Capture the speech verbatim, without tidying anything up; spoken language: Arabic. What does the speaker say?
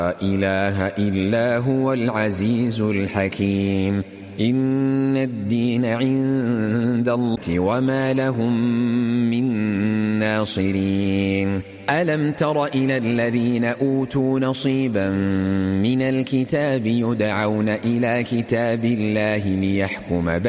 لا إله إلا هو العزيز الحكيم إن الدين عند الله وما لهم من ناصرين ألم تر إلى الذين أوتوا نصيبا من الكتاب يدعون إلى كتاب الله ليحكم بينهم